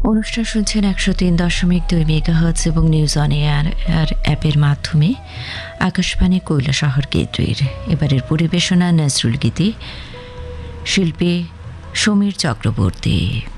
অনুষ্ঠান শুনছেন 103.2 মেগাহার্টজ এবং নিউজ অন এয়ার অ্যাপের মাধ্যমে আকাশবাণী কৈলাসহর কেন্দ্রের। এবারের পরিবেশনা নজরুল গীতি, শিল্পী সমীর চক্রবর্তী।